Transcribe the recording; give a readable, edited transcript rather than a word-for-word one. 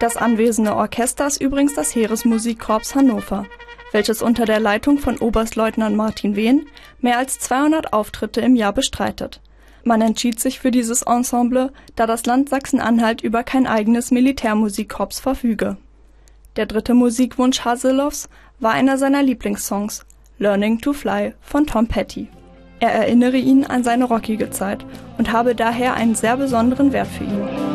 Das anwesende Orchester ist übrigens das Heeresmusikkorps Hannover, welches unter der Leitung von Oberstleutnant Martin Wehn mehr als 200 Auftritte im Jahr bestreitet. Man entschied sich für dieses Ensemble, da das Land Sachsen-Anhalt über kein eigenes Militärmusikkorps verfüge. Der dritte Musikwunsch Haseloffs war einer seiner Lieblingssongs, Learning to Fly von Tom Petty. Er erinnere ihn an seine rockige Zeit und habe daher einen sehr besonderen Wert für ihn.